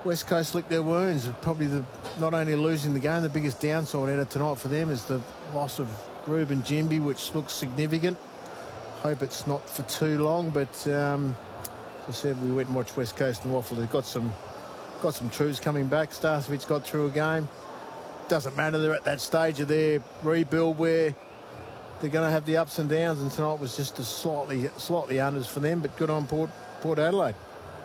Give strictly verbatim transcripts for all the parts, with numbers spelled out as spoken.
West Coast licked their wounds. Probably the not only losing the game, the biggest downside out of tonight for them is the loss of Ruben Jimby, which looks significant. Hope it's not for too long, but um, as I said, we went and watched West Coast and Waffle. They've got some got some truths coming back. Starcevich got through a game. Doesn't matter. They're at that stage of their rebuild where they're going to have the ups and downs, and tonight was just a slightly slightly unders for them, but good on Port Port Adelaide.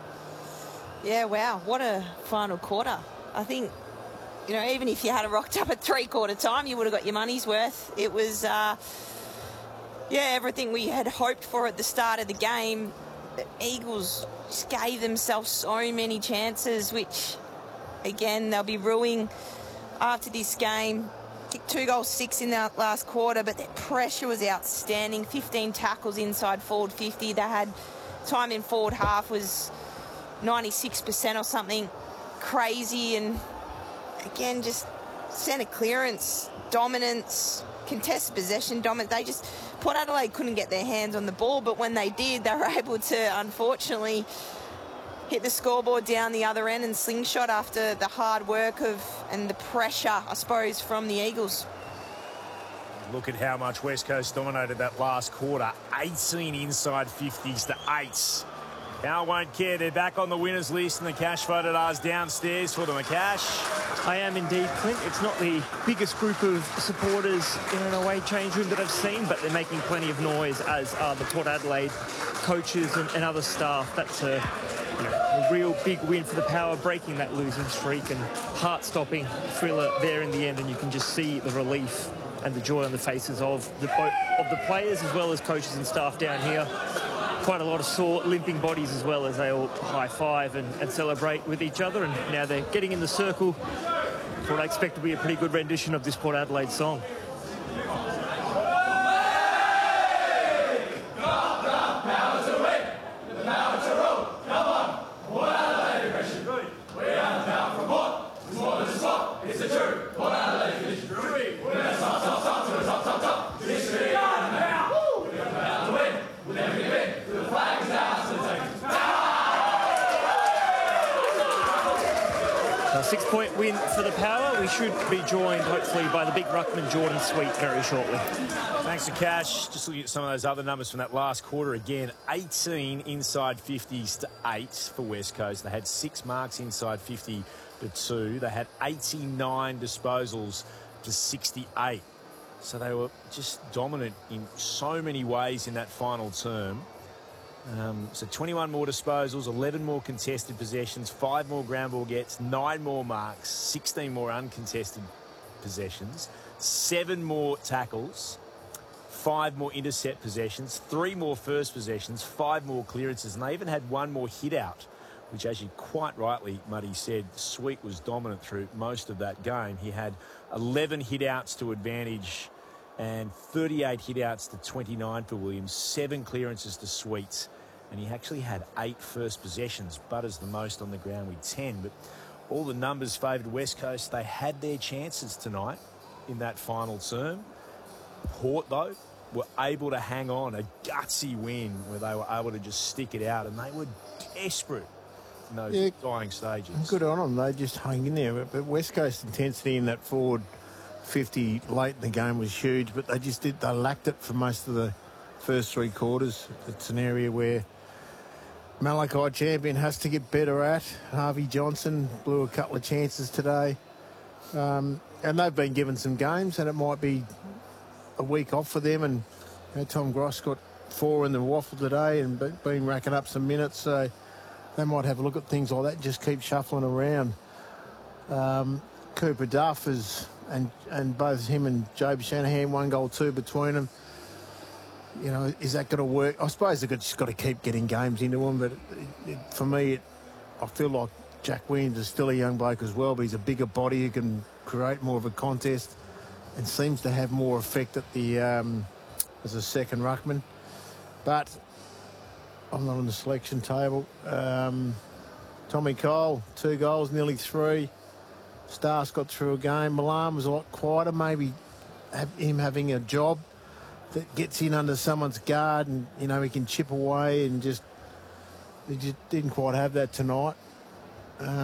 Yeah, wow, what a final quarter. I think, you know, even if you had rocked up at three-quarter time, you would have got your money's worth. It was, uh, yeah, everything we had hoped for at the start of the game. The Eagles just gave themselves so many chances, which, again, they'll be ruining after this game. Kicked two goals, six in that last quarter, but their pressure was outstanding. fifteen tackles inside forward fifty. They had time in forward half was ninety-six percent or something crazy, and again just centre clearance, dominance, contested possession, dominance. They just, Port Adelaide couldn't get their hands on the ball, but when they did, they were able to unfortunately hit the scoreboard down the other end and slingshot after the hard work of and the pressure, I suppose, from the Eagles. Look at how much West Coast dominated that last quarter. eighteen inside fifties to eight. Now won't care. They're back on the winners list, and the Cash voted ours downstairs for them. Cash. I am indeed, Clint. It's not the biggest group of supporters in an away change room that I've seen, but they're making plenty of noise, as are the Port Adelaide coaches and, and other staff. That's a, you know, a real big win for the Power, breaking that losing streak, and heart-stopping thriller there in the end, and you can just see the relief and the joy on the faces of the, of the players as well as coaches and staff down here. Quite a lot of sore, limping bodies as well, as they all high-five and, and celebrate with each other. And now they're getting in the circle for what I expect to be a pretty good rendition of this Port Adelaide song. Six-point win for the Power. We should be joined, hopefully, by the big ruckman Jordan Sweet very shortly. Thanks to Cash. Just looking at some of those other numbers from that last quarter again. eighteen inside fifties to eight for West Coast. They had six marks inside fifty to two. They had eighty-nine disposals to sixty-eight. So they were just dominant in so many ways in that final term. Um, so twenty-one more disposals, eleven more contested possessions, five more ground ball gets, nine more marks, sixteen more uncontested possessions, seven more tackles, five more intercept possessions, three more first possessions, five more clearances, and they even had one more hit out, which, as you quite rightly, Muddy said, Sweet was dominant through most of that game. He had eleven hit outs to advantage and thirty-eight hit-outs to twenty-nine for Williams, seven clearances to Sweets, and he actually had eight first possessions. Butters the most on the ground with ten, but all the numbers favoured West Coast. They had their chances tonight in that final term. Port, though, were able to hang on, a gutsy win where they were able to just stick it out, and they were desperate in those yeah, dying stages. Good on them. They just hung in there, but West Coast intensity in that forward fifty late in the game was huge, but they just did, they lacked it for most of the first three quarters. It's an area where Malachi Champion has to get better at. Harvey Johnson blew a couple of chances today. Um, and they've been given some games, and it might be a week off for them. And you know, Tom Gross got four in the Waffle today and been racking up some minutes, so they might have a look at things like that, just keep shuffling around. Um, Cooper Duff is... And, and both him and Job Shanahan, one goal, two between them. You know, is that going to work? I suppose they've just got to keep getting games into them. But it, it, for me, it, I feel like Jack Williams is still a young bloke as well, but he's a bigger body who can create more of a contest and seems to have more effect at the um, as a second ruckman. But I'm not on the selection table. Um, Tommy Cole, two goals, nearly three. Stars got through a game. Milan was a lot quieter. Maybe have him having a job that gets in under someone's guard, and you know he can chip away, and just he just didn't quite have that tonight. Uh,